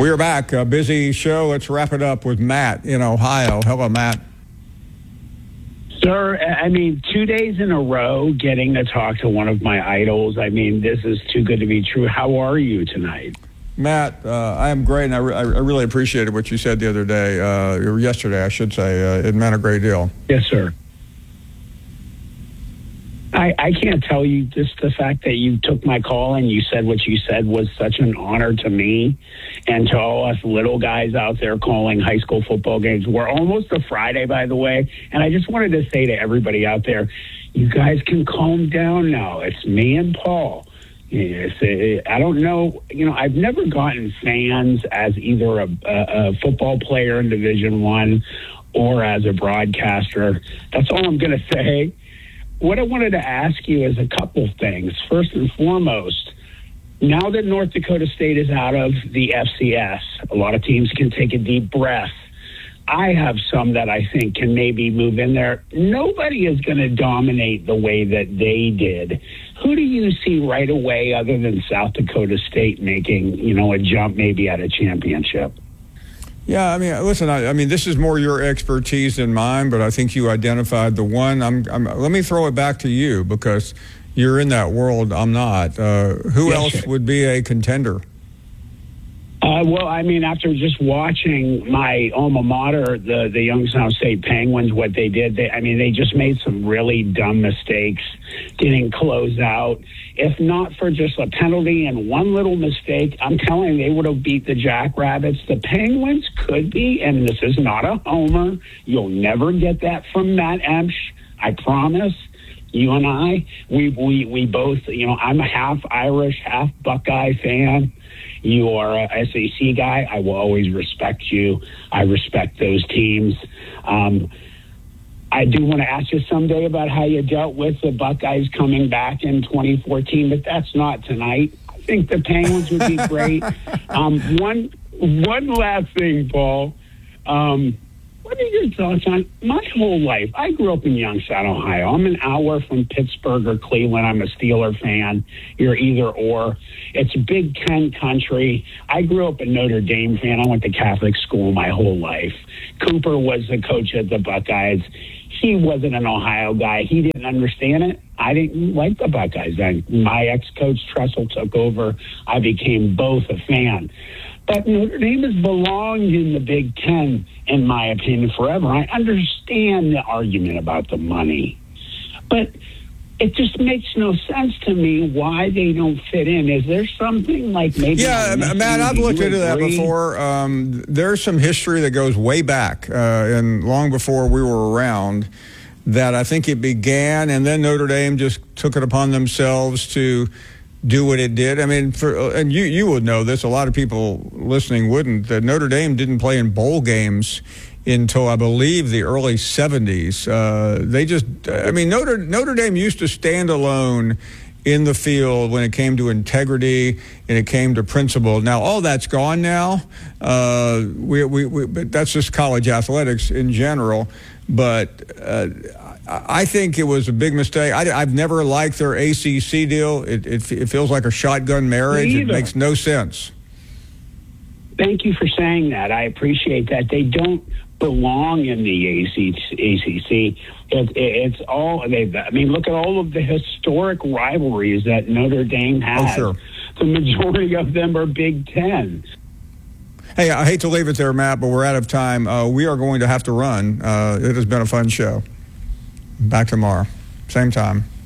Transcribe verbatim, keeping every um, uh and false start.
We are back. A busy show. Let's wrap it up with Matt in Ohio. Hello, Matt. Sir, I mean, two days in a row getting to talk to one of my idols. I mean, this is too good to be true. How are you tonight? Matt, uh, I am great, and I, re- I really appreciated what you said the other day, uh, or yesterday, I should say. Uh, it meant a great deal. Yes, sir. I, I can't tell you just the fact that you took my call and you said what you said was such an honor to me and to all us little guys out there calling high school football games. We're almost a Friday, by the way, and I just wanted to say to everybody out there, you guys can calm down now. It's me and Paul. Yes, I don't know. You know, I've never gotten fans as either a, a, a football player in Division One or as a broadcaster. That's all I'm going to say. What I wanted to ask you is a couple things. First and foremost, now that North Dakota State is out of the F C S, a lot of teams can take a deep breath. I have some that I think can maybe move in there. Nobody is going to dominate the way that they did. Who do you see right away other than South Dakota State making, you know, a jump maybe at a championship? Yeah, I mean, listen, I, I mean, this is more your expertise than mine, but I think you identified the one. I'm, I'm, let me throw it back to you because you're in that world. I'm not. Uh, who yes, else sir. would be a contender? Uh, well, I mean, after just watching my alma mater, the, the Youngstown State Penguins, what they did, they, I mean, they just made some really dumb mistakes, didn't close out. If not for just a penalty and one little mistake, I'm telling you, they would have beat the Jackrabbits. The Penguins could be, and this is not a homer. You'll never get that from Matt Emsch, I promise. You and I, we, we, we both, you know, I'm a half Irish, half Buckeye fan. You are a S A C guy. I will always respect you. I respect those teams. Um, I do want to ask you someday about how you dealt with the Buckeyes coming back in twenty fourteen, but that's not tonight. I think the Penguins would be great. um, one, one last thing, Paul. Um, What are your thoughts on my whole life? I grew up in Youngstown, Ohio. I'm an hour from Pittsburgh or Cleveland. I'm a Steeler fan. You're either or. It's Big Ten country. I grew up a Notre Dame fan. I went to Catholic school my whole life. Cooper was the coach of the Buckeyes. He wasn't an Ohio guy. He didn't understand it. I didn't like the Buckeyes then. My ex-coach Tressel took over. I became both a fan. But Notre Dame has belonged in the Big Ten, in my opinion, forever. I understand the argument about the money, but it just makes no sense to me why they don't fit in. Is there something like maybe... Yeah, Matt, I've looked into that before. Um, there's some history that goes way back, uh, and long before we were around, that I think it began, and then Notre Dame just took it upon themselves to do what it did. I mean, for, and you you would know this, a lot of people listening wouldn't, that Notre Dame didn't play in bowl games until, I believe, the early seventies. Uh, they just, I mean, Notre, Notre Dame used to stand alone in the field when it came to integrity and it came to principle. Now, all that's gone now. Uh, we, we, we, but that's just college athletics in general. But uh, I think it was a big mistake. I, I've never liked their A C C deal. It, it, it feels like a shotgun marriage. It makes no sense. Thank you for saying that. I appreciate that. They don't belong in the A C C. It, it, it's all, they, I mean, look at all of the historic rivalries that Notre Dame has. Oh, sure. The majority of them are Big Ten. Hey, I hate to leave it there, Matt, but we're out of time. Uh, we are going to have to run. Uh, it has been a fun show. Back tomorrow. Same time.